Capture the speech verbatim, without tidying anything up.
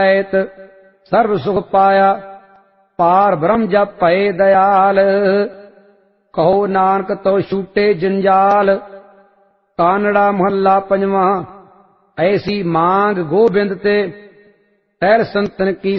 ਐਤ ਸਰਬ ਸੁਖ ਪਾਇਆ ਪਾਰ ਬ੍ਰਹਮ ਜਪ ਭਏ ਦਇਆਲ। ਕਹੋ ਨਾਨਕ ਤੋ ਛੂਟੇ ਜੰਜਾਲ। ਕਾਨੜਾ ਮਹੱਲਾ ਪੰਜਵਾਂ। ਐਸੀ ਮਾਂਗ ਗੋਬਿੰਦ ਤੇ ਟਹਿਲ ਸੰਤਨ ਕੀ